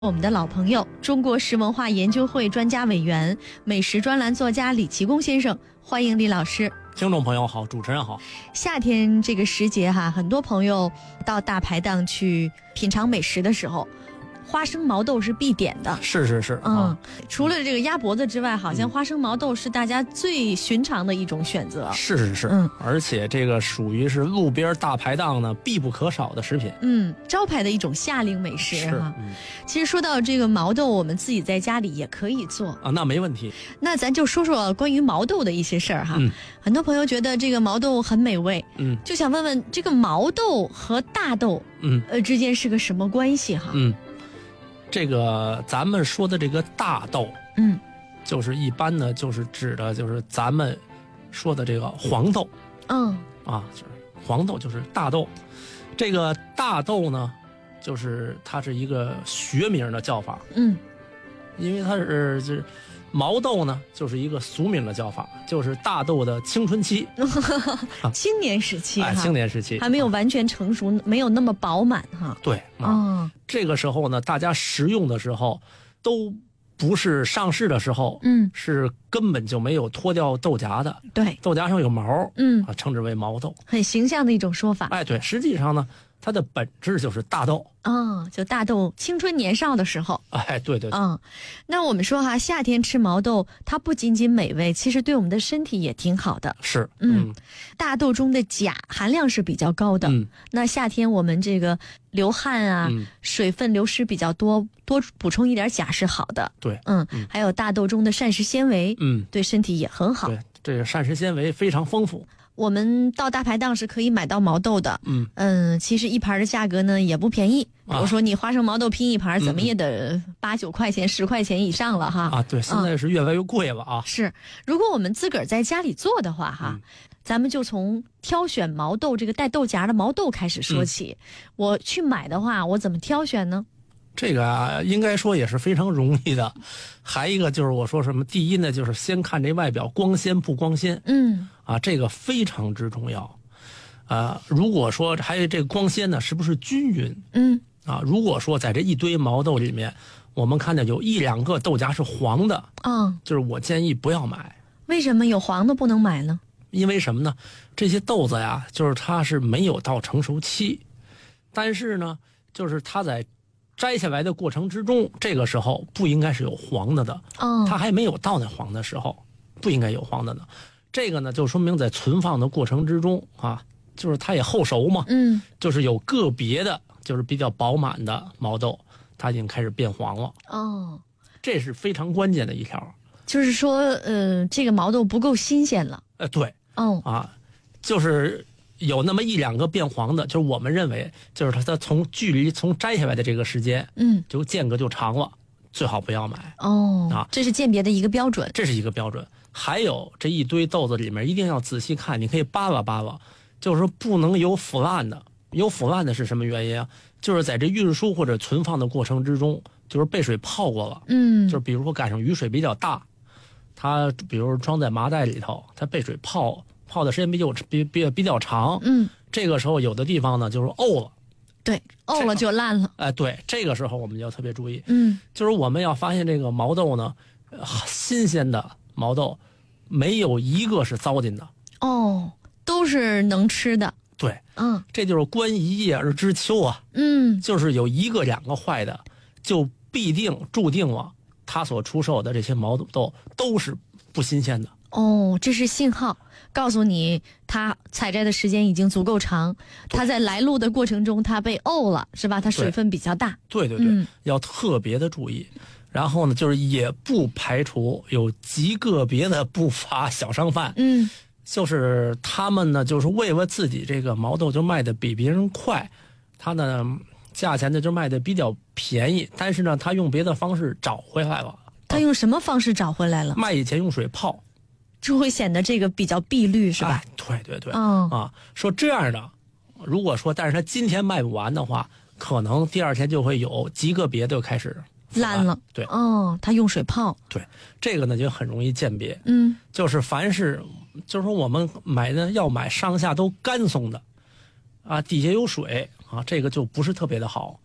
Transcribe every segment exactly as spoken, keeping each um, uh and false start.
我们的老朋友，中国食文化研究会专家委员、美食专栏作家李奇功先生，欢迎李老师。 听众朋友好，主持人好。 夏天这个时节哈，很多朋友到大排档去品尝美食的时候，花生毛豆是必点的。 是是是， 嗯， 啊、 除了这个鸭脖子之外，好像花生毛豆是大家最寻常的一种选择。 是是是， 嗯， 而且这个属于是路边大排档呢必不可少的食品。 嗯，招牌的一种夏令美食是， 哈。 嗯其实说到这个毛豆，我们自己在家里也可以做。 啊，那没问题。 那咱就说说关于毛豆的一些事儿哈。 嗯很多朋友觉得这个毛豆很美味， 嗯就想问问这个毛豆和大豆嗯呃之间是个什么关系哈？ 嗯，这个咱们说的这个大豆， 嗯就是一般呢就是指的就是咱们说的这个黄豆嗯啊，就是黄豆就是大豆。这个大豆呢，就是它是一个学名的叫法， 嗯因为它是就是毛豆呢，就是一个俗名的叫法，就是大豆的青春期， 青年时期哈， 哎，青年时期还没有完全成熟，没有那么饱满哈。 对啊、 哦， 这个时候呢，大家食用的时候都不是上市的时候， 嗯， 是根本就没有脱掉豆荚的， 对， 豆荚上有毛， 嗯， 啊，称之为毛豆。 很形象的一种说法。 哎，对，实际上呢，它的本质就是大豆。 哦，就大豆青春年少的时候。 哎，对对对， 嗯，那我们说哈，夏天吃毛豆，它不仅仅美味，其实对我们的身体也挺好的。 是， 嗯，大豆中的钾含量是比较高的。 嗯那夏天我们这个流汗啊， 嗯水分流失比较多，多补充一点钾是好的。 对， 嗯， 嗯还有大豆中的膳食纤维， 嗯， 对身体也很好。 对，这个膳食纤维非常丰富。 我们到大排档是可以买到毛豆的。 嗯嗯，其实一盘的价格呢也不便宜。比啊如说你花生毛豆拼一盘，怎么也得八九块钱、十块钱以上了哈。 啊，对，现在是越来越贵了啊。 是，如果我们自个儿在家里做的话哈， 嗯咱们就从挑选毛豆这个带豆荚的毛豆开始说起。我去买的话，我怎么挑选呢？ 这个啊，应该说也是非常容易的。还一个就是我说什么，第一呢，就是先看这外表光鲜不光鲜嗯啊，这个非常之重要。啊，如果说还有这个光鲜呢，是不是均匀嗯啊？如果说在这一堆毛豆里面，我们看见有一两个豆荚是黄的， 嗯， 就是我建议不要买。 为什么有黄的不能买呢？ 因为什么呢？这些豆子呀，就是它是没有到成熟期，但是呢，就是它在摘下来的过程之中，这个时候不应该是有黄的的， 哦， 它还没有到那黄的时候，不应该有黄的呢。这个呢，就说明在存放的过程之中啊，就是它也后熟嘛， 嗯就是有个别的，就是比较饱满的毛豆，它已经开始变黄了， 哦， 这是非常关键的一条。 就是说，呃，这个毛豆不够新鲜了。 呃，对哦， 啊，就是有那么一两个变黄的，就是我们认为，就是它它从距离从摘下来的这个时间， 嗯， 就间隔就长了，最好不要买， 哦， 啊这是鉴别的一个标准。 这是一个标准。还有这一堆豆子里面一定要仔细看，你可以扒拉扒拉，就是说不能有腐烂的。有腐烂的是什么原因啊？就是在这运输或者存放的过程之中，就是被水泡过了， 嗯， 就是比如说赶上雨水比较大，它比如装在麻袋里头，它被水泡泡的时间比较比比比较长， 嗯， 这个时候有的地方呢就是沤了， 对，沤了就烂了。 哎，对，这个时候我们就要特别注意， 嗯就是我们要发现这个毛豆呢，呃新鲜的毛豆没有一个是糟践的， 哦，都是能吃的。 对， 嗯这就是观一叶而知秋啊， 嗯就是有一个两个坏的，就必定注定了它所出售的这些毛豆都是不新鲜的。 哦，这是信号，告诉你它采摘的时间已经足够长，它在来路的过程中它被沤了，是吧？它水分比较大。 对对对， 嗯要特别的注意。然后呢，就是也不排除有极个别的不法小商贩， 嗯就是他们呢，就是为了自己这个毛豆就卖的比别人快，他呢价钱呢就卖的比较便宜，但是呢，他用别的方式找回来了。 他用什么方式找回来了？ 卖以前用水泡， 就会显得这个比较碧绿，是吧？ 哎、对对对， 嗯啊，说这样的，如果说但是他今天卖不完的话，可能第二天就会有极个别的就开始烂了。 对， 哦，他用水泡。 对，这个呢就很容易鉴别。 嗯就是凡是，就是说我们买的要买上下都干松的，啊，底下有水啊，这个就不是特别的好。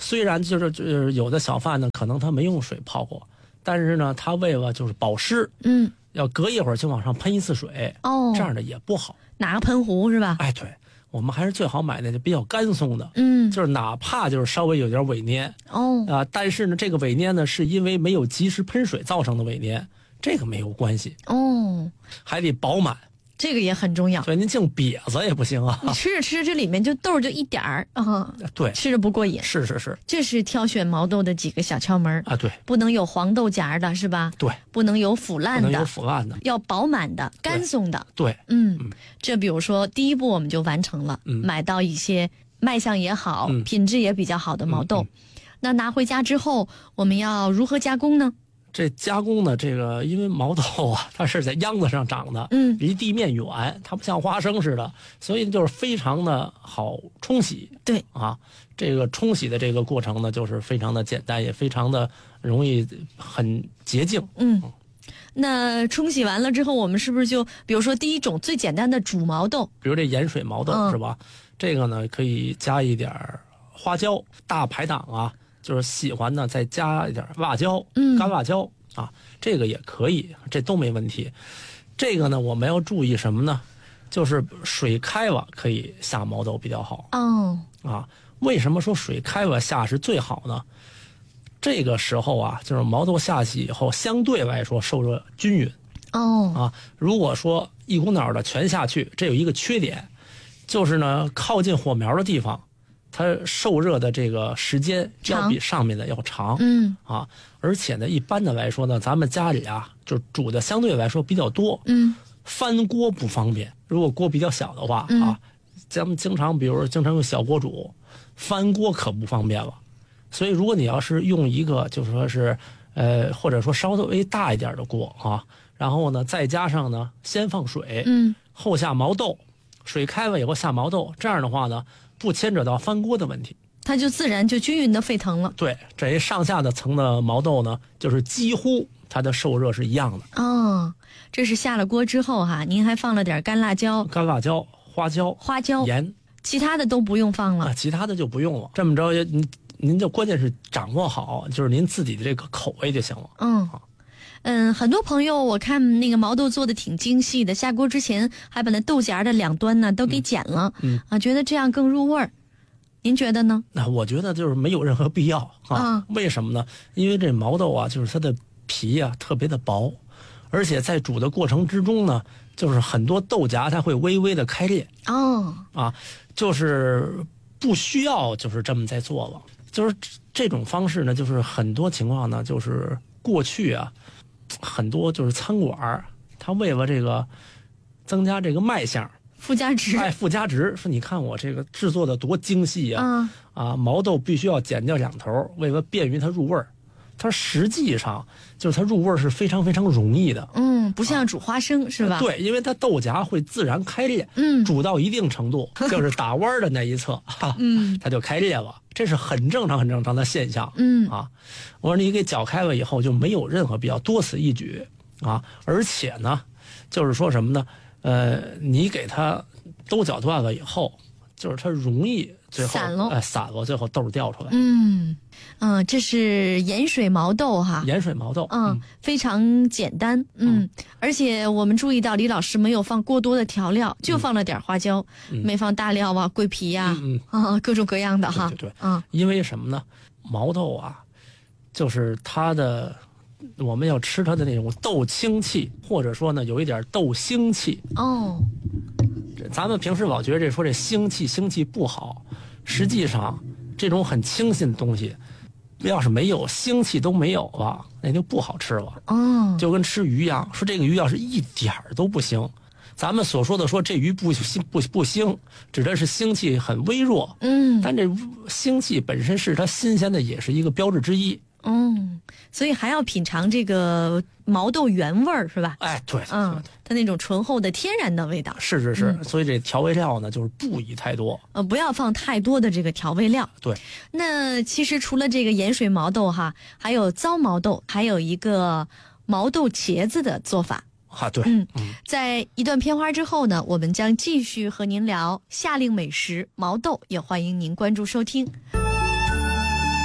虽然就是就是有的小贩呢，可能他没用水泡过，但是呢，他为了就是保湿， 嗯， 要隔一会儿就往上喷一次水， 哦， 这样的也不好。 拿个喷壶是吧？ 哎，对，我们还是最好买那就比较干松的， 嗯， 就是哪怕就是稍微有点伪粘哦啊、但是呢，这个伪粘呢是因为没有及时喷水造成的伪粘，这个没有关系， 哦， 还得饱满。 这个也很重要。 对，您净瘪子也不行啊。 你吃着吃着，这里面就豆儿就一点儿啊， 对， 吃着不过瘾。 是是是这是挑选毛豆的几个小窍门儿啊，对不能有黄豆荚的是吧？ 对， 不能有腐不能有烂的， 腐烂的。 要饱满的、干松的。 对， 嗯，这比如说第一步我们就完成了， 嗯买到一些卖相也好、 嗯品质也比较好的毛豆。 嗯那拿回家之后，我们要如何加工呢？ 这加工呢，这个因为毛豆啊，它是在秧子上长的， 嗯离地面远，它不像花生似的，所以就是非常的好冲洗。 对啊，这个冲洗的这个过程呢，就是非常的简单，也非常的容易，很洁净。 嗯。那冲洗完了之后，我们是不是就比如说第一种最简单的煮毛豆？ 比如这盐水毛豆、 嗯是吧？这个呢可以加一点儿花椒，大排档啊，就是喜欢呢再加一点辣椒， 嗯干辣椒啊，这个也可以，这都没问题。这个呢我们要注意什么呢？就是水开了可以下毛豆比较好哦， 啊。为什么说水开了下是最好呢？这个时候啊，就是毛豆下去以后，相对来说受热均匀哦， 啊。如果说一股脑的全下去，这有一个缺点，就是呢靠近火苗的地方，它受热的这个时间要比上面的要长。 嗯啊，而且呢，一般的来说呢，咱们家里啊，就煮的相对来说比较多， 嗯翻锅不方便。如果锅比较小的话、 嗯啊，咱们经常比如经常用小锅煮，翻锅可不方便了。所以，如果你要是用一个，就是说是，呃，或者说稍微大一点的锅啊，然后呢，再加上呢，先放水， 嗯后下毛豆，水开了以后下毛豆，这样的话呢，不牵扯到翻锅的问题。 它就自然就均匀的沸腾了。 对，这一上下的层的毛豆呢，就是几乎它的受热是一样的。 哦，这是下了锅之后哈，您还放了点干辣椒、 干辣椒、花椒、 花椒， 盐其他的都不用放了。 啊，其他的就不用了。这么着，您您就关键是掌握好，就是您自己的这个口味就行了。 嗯嗯，很多朋友我看那个毛豆做的挺精细的，下锅之前还把那豆荚的两端呢都给剪了， 嗯啊，觉得这样更入味儿。您觉得呢？ 那我觉得就是没有任何必要啊。 啊为什么呢？因为这毛豆啊，就是它的皮啊特别的薄，而且在煮的过程之中呢，就是很多豆荚它会微微的开裂哦， 啊，就是不需要就是这么在做了。就是这种方式呢，就是很多情况呢，就是过去啊，很多就是餐馆儿它为了这个增加这个卖相。 附加值。 哎，附加值说，你看我这个制作的多精细啊！ 啊， 啊，毛豆必须要剪掉两头，为了便于它入味儿。它实际上就是它入味儿是非常非常容易的， 嗯，不像煮花生、是吧？， 对，因为它豆荚会自然开裂， 嗯煮到一定程度，就是打弯儿的那一侧，哈， 嗯它就开裂了，这是很正常很正常的现象。 嗯啊，我说你给搅开了以后就没有任何必要，多此一举啊！而且呢，就是说什么呢？呃，你给它都搅断了以后，就是它容易最后散了哎散了，最后豆儿掉出来。 嗯嗯，这是盐水毛豆哈。 盐水毛豆， 嗯，非常简单，嗯，而且我们注意到李老师没有放过多的调料，就放了点花椒，没放大料啊、桂皮呀、 嗯啊，各种各样的哈， 对对对嗯因为什么呢？毛豆啊，就是它的，我们要吃它的那种豆清气，或者说呢，有一点豆腥气。 哦， 这咱们平时老觉得这说这腥气腥气不好，实际上这种很清新的东西，要是没有腥气都没有了，那就不好吃了。 哦， 就跟吃鱼一样，说这个鱼要是一点儿都不腥，咱们所说的说这鱼不腥不不腥，指的是腥气很微弱。 嗯但这腥气本身是它新鲜的，也是一个标志之一。 嗯，所以还要品尝这个毛豆原味儿是吧？ 哎，对，对嗯对， 它那种醇厚的天然的味道， 是是是，所以这调味料呢，就是不宜太多。 呃，不要放太多的这个调味料。 对， 那其实除了这个盐水毛豆哈，还有糟毛豆，还有一个毛豆茄子的做法。 啊，对， 嗯，在一段片花之后呢，我们将继续和您聊夏令美食毛豆，也欢迎您关注收听。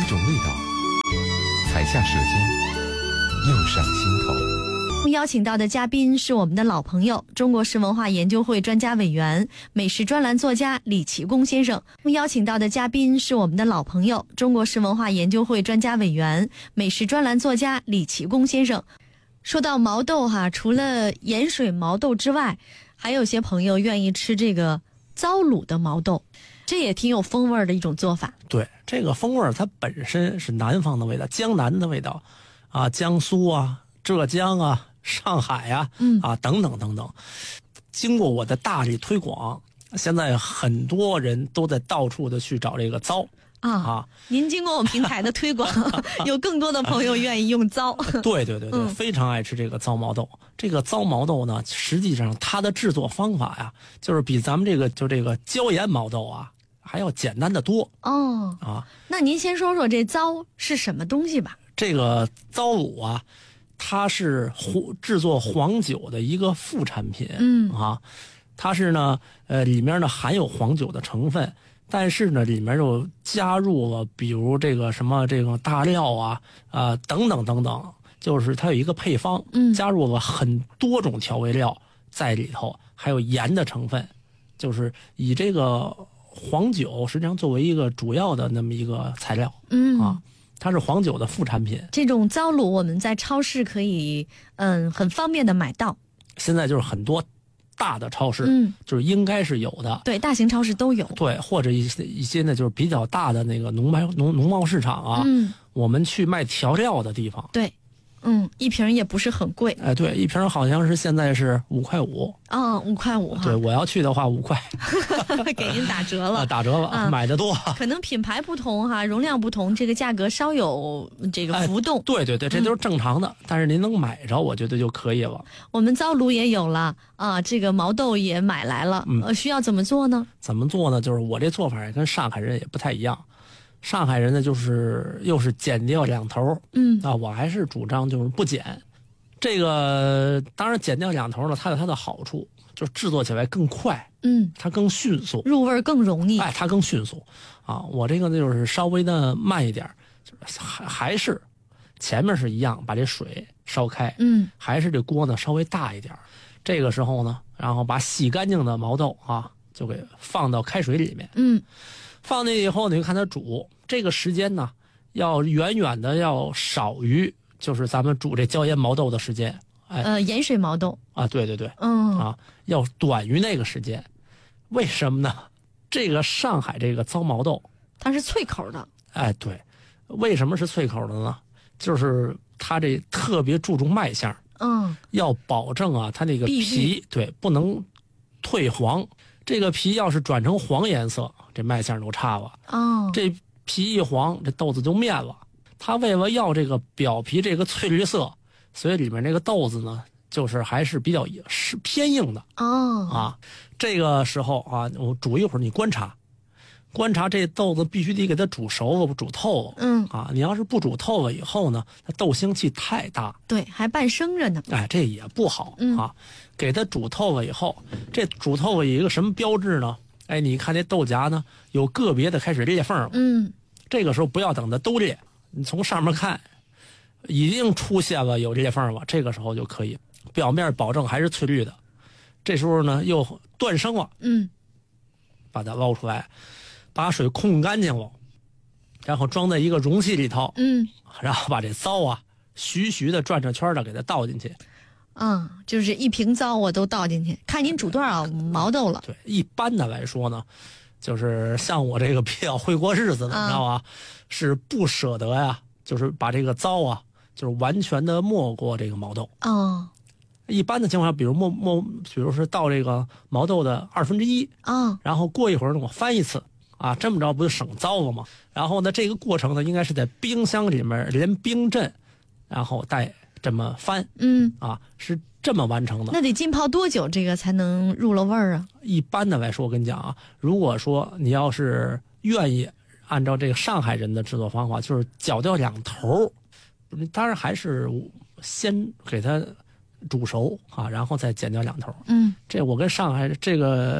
一种味道，踩下舌尖，又上心头。 邀请到的嘉宾是我们的老朋友，中国式文化研究会专家委员、美食专栏作家李启功先生。邀请到的嘉宾是我们的老朋友，中国式文化研究会专家委员、美食专栏作家李启功先生。说到毛豆哈，除了盐水毛豆之外，还有些朋友愿意吃这个糟卤的毛豆，这也挺有风味的一种做法。 对，这个风味它本身是南方的味道，江南的味道啊，江苏啊、浙江啊、上海呀、啊，嗯啊等等等等。经过我的大力推广，现在很多人都在到处的去找这个糟。 啊啊！您经过我们平台的推广，有更多的朋友愿意用糟。 对对对对、嗯，非常爱吃这个糟毛豆。这个糟毛豆呢，实际上它的制作方法呀，就是比咱们这个就这个椒盐毛豆啊还要简单的多。 哦啊，那您先说说这糟是什么东西吧？ 这个糟卤啊，它是制作黄酒的一个副产品。嗯啊，它是呢，呃，里面呢含有黄酒的成分。但是呢，里面又加入了，比如这个什么这个大料啊啊、呃、等等等等，就是它有一个配方，嗯，加入了很多种调味料在里头，还有盐的成分，就是以这个黄酒实际上作为一个主要的那么一个材料，嗯啊，它是黄酒的副产品。 这种糟卤我们在超市可以嗯很方便的买到， 现在就是很多。大的超市，嗯，就是应该是有的， 对，大型超市都有， 对，或者一些一些呢，就是比较大的那个农卖农农贸市场啊，嗯，我们去卖调料的地方， 对，嗯，一瓶也不是很贵， 哎，对，一瓶好像是现在是五块五， 啊，五块五， 对，我要去的话五块， 给您打折了， 啊、打折了，啊、买的多， 可能品牌不同哈，容量不同，这个价格稍有这个浮动， 哎、对对对，这都是正常的，嗯、但是您能买着，我觉得就可以了。 我们糟卤也有了啊，这个毛豆也买来了，嗯、呃，需要怎么做呢？ 怎么做呢？就是我这做法也跟上海人也不太一样。上海人呢，就是又是剪掉两头，嗯啊，我还是主张就是不剪。这个当然剪掉两头呢，它有它的好处，就是制作起来更快，嗯，它更迅速， 入味更容易， 哎，它更迅速啊。我这个呢就是稍微的慢一点，就是还还是前面是一样，把这水烧开，嗯，还是这锅呢稍微大一点。这个时候呢，然后把洗干净的毛豆啊，就给放到开水里面，嗯。放进去以后，你就看它煮，这个时间呢，要远远的要少于就是咱们煮这椒盐毛豆的时间。哎， 呃，盐水毛豆啊，对对对，嗯啊，要短于那个时间。为什么呢？这个上海这个糟毛豆， 它是脆口的。 哎，对，为什么是脆口的呢？就是它这特别注重卖相，嗯，要保证啊，它那个皮对不能褪黄。这个皮要是转成黄颜色，这卖相就差了。哦，这皮一黄，这豆子就面了。它为了要这个表皮这个翠绿色，所以里面那个豆子呢，就是还是比较是偏硬的。哦，啊，这个时候啊，我煮一会儿，你观察，观察这豆子必须得给它煮熟了，煮透了。嗯，啊，你要是不煮透了以后呢，它豆腥气太大。 对，还半生着呢。 哎，这也不好、嗯、啊。给它煮透了以后，这煮透了有一个什么标志呢？哎，你看这豆荚呢，有个别的开始裂缝了。嗯，这个时候不要等它都裂，你从上面看，已经出现了有裂缝了，这个时候就可以，表面保证还是翠绿的。这时候呢，又断生了。嗯，把它捞出来，把水控干净了，然后装在一个容器里头。嗯，然后把这糟啊，徐徐的转着圈的给它倒进去。 嗯，就是一瓶糟我都倒进去，看您煮多少毛豆了。 对，一般的来说呢，就是像我这个比较会过日子的，嗯、你知道吗？是不舍得呀，就是把这个糟啊，就是完全的没过这个毛豆。哦，一般的情况下，比如没没，比如说倒这个毛豆的二分之一。啊，然后过一会儿呢，我翻一次。啊，这么着不就省糟了吗？然后呢，这个过程呢，应该是在冰箱里面连冰镇，然后带。这么翻，嗯啊，是这么完成的。 那得浸泡多久，这个才能入了味儿啊？ 一般的来说，我跟你讲啊，如果说你要是愿意按照这个上海人的制作方法，就是绞掉两头，当然还是先给它煮熟啊，然后再剪掉两头。嗯，这我跟上海这个